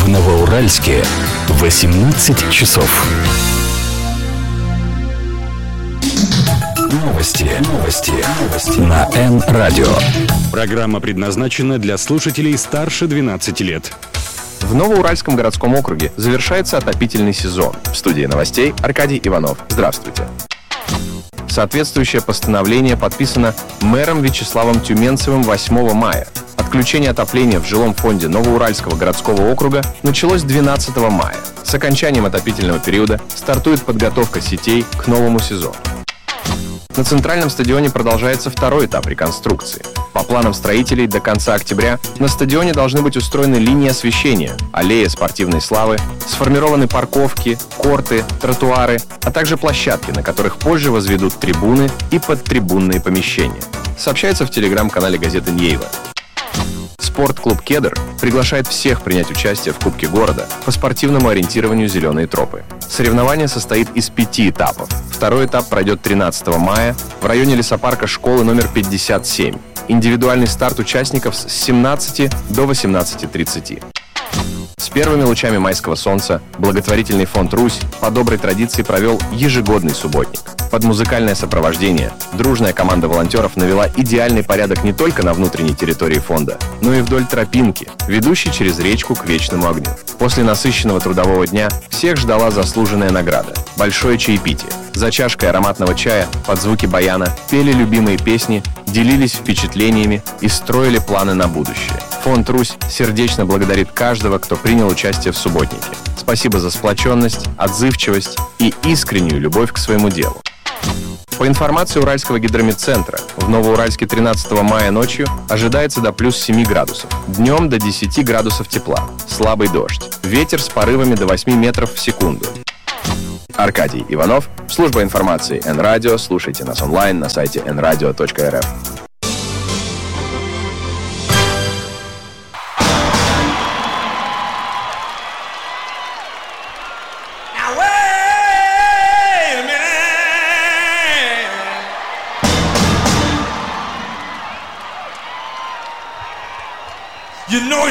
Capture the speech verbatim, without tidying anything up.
В Новоуральске восемнадцать часов. Новости, новости, новости на Эн-радио. Программа предназначена для слушателей старше двенадцати лет. В Новоуральском городском округе завершается отопительный сезон. В студии новостей Аркадий Иванов. Здравствуйте. Соответствующее постановление подписано мэром Вячеславом Тюменцевым восьмого мая. Отключение отопления в жилом фонде Новоуральского городского округа началось двенадцатого мая. С окончанием отопительного периода стартует подготовка сетей к новому сезону. На центральном стадионе продолжается второй этап реконструкции. По планам строителей, до конца октября на стадионе должны быть устроены линии освещения, аллея спортивной славы, сформированы парковки, корты, тротуары, а также площадки, на которых позже возведут трибуны и подтрибунные помещения. Сообщается в телеграм-канале газеты «Ньейва». Спортклуб «Кедр» приглашает всех принять участие в Кубке города по спортивному ориентированию «Зеленые тропы». Соревнование состоит из пяти этапов. Второй этап пройдет тринадцатого мая в районе лесопарка школы номер пятьдесят семь. Индивидуальный старт участников с семнадцати до восемнадцати тридцати. С первыми лучами майского солнца благотворительный фонд «Русь» по доброй традиции провел ежегодный субботник. Под музыкальное сопровождение дружная команда волонтеров навела идеальный порядок не только на внутренней территории фонда, но и вдоль тропинки, ведущей через речку к вечному огню. После насыщенного трудового дня всех ждала заслуженная награда – большое чаепитие. За чашкой ароматного чая, под звуки баяна, пели любимые песни, делились впечатлениями и строили планы на будущее. Фонд «Русь» сердечно благодарит каждого, кто принял участие в субботнике. Спасибо за сплоченность, отзывчивость и искреннюю любовь к своему делу. По информации Уральского гидрометцентра, в Новоуральске тринадцатого мая ночью ожидается до плюс семи градусов, днем до десяти градусов тепла, слабый дождь, ветер с порывами до восьми метров в секунду. Аркадий Иванов, служба информации Эн-радио. Слушайте нас онлайн на сайте эн радио точка эр эф. You know